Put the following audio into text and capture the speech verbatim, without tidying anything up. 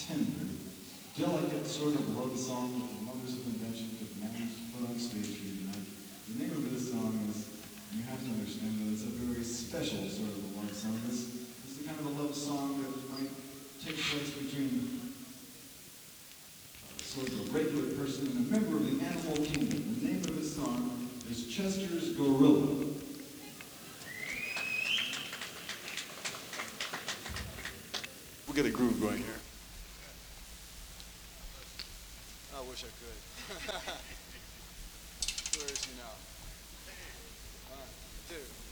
tender, delicate sort of love song that the mothers of invention could manage to put on stage for you tonight. The name of this song is, you have to understand that it's a very special sort of a love song. This, this is the kind of a love song that might take place between uh, sort of a regular person and a member of the animal kingdom. The name of this song is Chester's Gorilla. We'll get a groove going here. I wish I could. Where is he now? One, two.